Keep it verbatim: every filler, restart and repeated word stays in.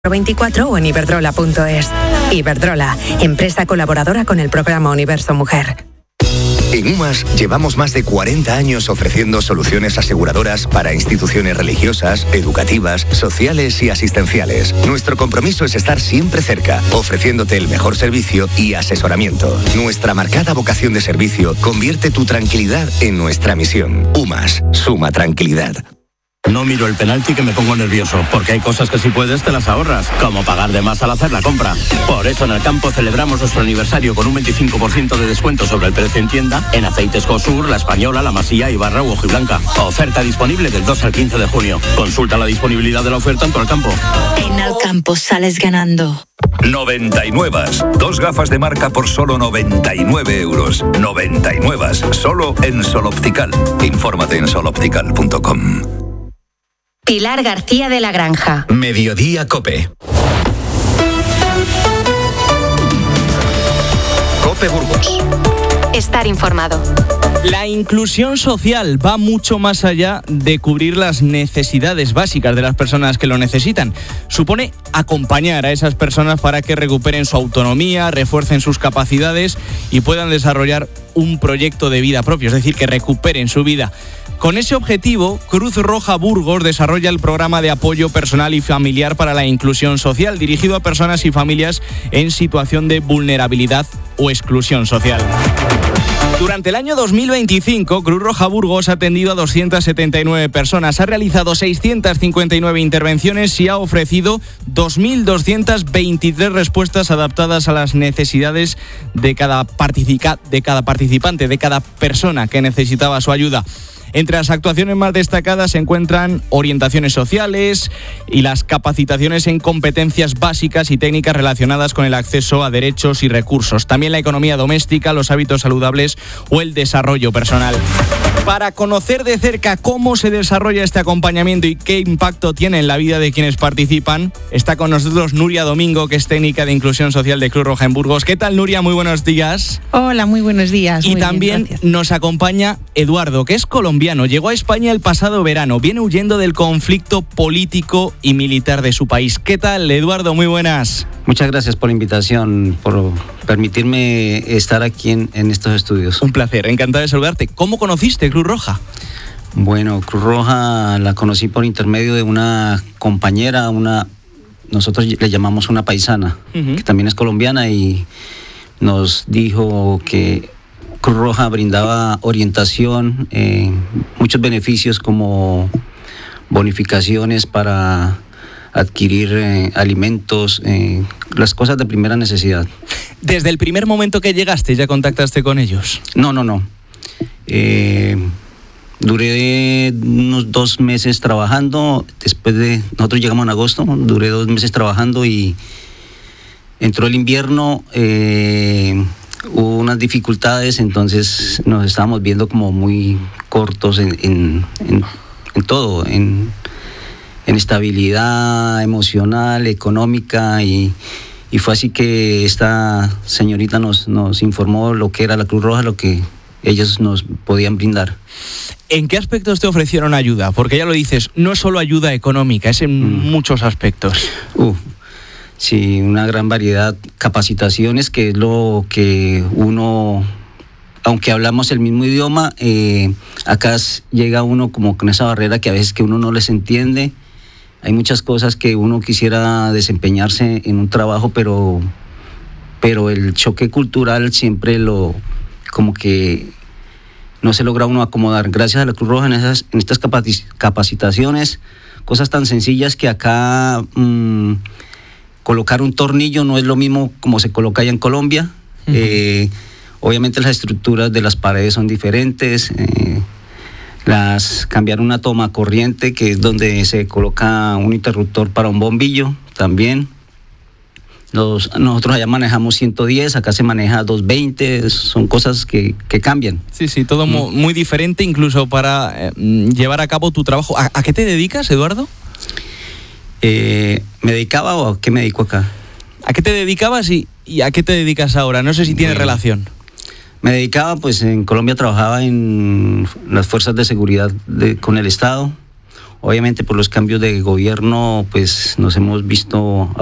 veinticuatro o en iberdrola punto es. Iberdrola, empresa colaboradora con el programa Universo Mujer. En UMAS llevamos más de cuarenta años ofreciendo soluciones aseguradoras para instituciones religiosas, educativas, sociales y asistenciales. Nuestro compromiso es estar siempre cerca, ofreciéndote el mejor servicio y asesoramiento. Nuestra marcada vocación de servicio convierte tu tranquilidad en nuestra misión. UMAS, suma tranquilidad. No miro el penalti que me pongo nervioso, porque hay cosas que si puedes te las ahorras, como pagar de más al hacer la compra. Por eso en Alcampo celebramos nuestro aniversario con un veinticinco por ciento de descuento sobre el precio en tienda en aceites Cosur, La Española, La Masía, Ibarra u Hojiblanca. Oferta disponible del dos al quince de junio. Consulta la disponibilidad de la oferta en tu Alcampo. En Alcampo sales ganando. noventa y nueve. Dos gafas de marca por solo noventa y nueve euros. noventa y nueve. Solo en Sol Optical. Infórmate en sol optical punto com. Pilar García de la Granja. Mediodía Cope. Cope Burgos. Estar informado. La inclusión social va mucho más allá de cubrir las necesidades básicas de las personas que lo necesitan. Supone acompañar a esas personas para que recuperen su autonomía, refuercen sus capacidades y puedan desarrollar un proyecto de vida propio, es decir, que recuperen su vida. Con ese objetivo, Cruz Roja Burgos desarrolla el programa de apoyo personal y familiar para la inclusión social, dirigido a personas y familias en situación de vulnerabilidad o exclusión social. Durante el año dos mil veinticinco, Cruz Roja Burgos ha atendido a doscientas setenta y nueve personas, ha realizado seiscientas cincuenta y nueve intervenciones y ha ofrecido dos mil doscientas veintitrés respuestas adaptadas a las necesidades de cada, participa- de cada participante, de cada persona que necesitaba su ayuda. Entre las actuaciones más destacadas se encuentran orientaciones sociales y las capacitaciones en competencias básicas y técnicas relacionadas con el acceso a derechos y recursos. También la economía doméstica, los hábitos saludables o el desarrollo personal. Para conocer de cerca cómo se desarrolla este acompañamiento y qué impacto tiene en la vida de quienes participan, está con nosotros Nuria Domingo, que es técnica de inclusión social de Cruz Roja en Burgos. ¿Qué tal, Nuria? Muy buenos días. Hola, muy buenos días. Y muy también bien, nos acompaña Eduardo, que es colombiano. Llegó a España el pasado verano. Viene huyendo del conflicto político y militar de su país. ¿Qué tal, Eduardo? Muy buenas. Muchas gracias por la invitación, por permitirme estar aquí en, en estos estudios. Un placer, encantado de saludarte. ¿Cómo conociste Cruz Roja? Bueno, Cruz Roja la conocí por intermedio de una compañera, una nosotros le llamamos una paisana, uh-huh. que también es colombiana, y nos dijo que Cruz Roja brindaba orientación, eh, muchos beneficios como bonificaciones para adquirir eh, alimentos, eh, las cosas de primera necesidad. ¿Desde el primer momento que llegaste ya contactaste con ellos? No, no, no. Eh, duré unos dos meses trabajando, después de, nosotros llegamos en agosto, duré dos meses trabajando y entró el invierno, eh, hubo unas dificultades, entonces nos estábamos viendo como muy cortos en, en, en, en todo, en, en estabilidad emocional, económica, y, y fue así que esta señorita nos, nos informó lo que era la Cruz Roja, lo que ellos nos podían brindar. ¿En qué aspectos te ofrecieron ayuda? Porque ya lo dices, no es solo ayuda económica, es en mm. muchos aspectos. Uh. Sí, una gran variedad, capacitaciones, que es lo que uno, aunque hablamos el mismo idioma, eh, acá llega uno como con esa barrera que a veces que uno no les entiende. Hay muchas cosas que uno quisiera desempeñarse en un trabajo, pero, pero el choque cultural siempre lo, como que no se logra uno acomodar. Gracias a la Cruz Roja en, esas, en estas capacitaciones, cosas tan sencillas que acá... Mmm, colocar un tornillo no es lo mismo como se coloca allá en Colombia. Uh-huh. Eh, obviamente las estructuras de las paredes son diferentes. Eh, las cambiar una toma corriente, que es donde se coloca un interruptor para un bombillo, también. Los, nosotros allá manejamos ciento diez, acá se maneja doscientos veinte, son cosas que, que cambian. Sí, sí, todo mm. muy diferente, incluso para eh, llevar a cabo tu trabajo. ¿A, a qué te dedicas, Eduardo? Eh, ¿Me dedicaba o a qué me dedico acá? ¿A qué te dedicabas y, y a qué te dedicas ahora? No sé si tiene bueno, relación. Me dedicaba, pues en Colombia trabajaba en las fuerzas de seguridad de, con el Estado. Obviamente por los cambios de gobierno pues nos hemos visto